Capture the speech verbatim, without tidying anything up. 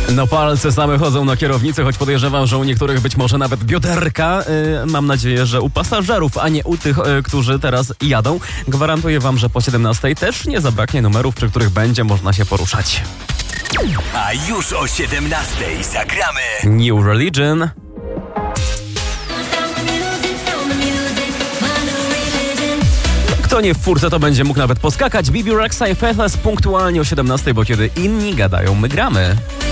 No palce same chodzą na kierownicy, choć podejrzewam, że u niektórych być może nawet bioderka. Yy, mam nadzieję, że u pasażerów, a nie u tych, yy, którzy teraz jadą. Gwarantuję wam, że po siedemnastej też nie zabraknie numerów, przy których będzie można się poruszać. A już o siedemnastej zagramy New Religion. Kto nie w furce, to będzie mógł nawet poskakać. Bibi Rexha i Faithless punktualnie o siedemnastej, bo kiedy inni gadają, my gramy.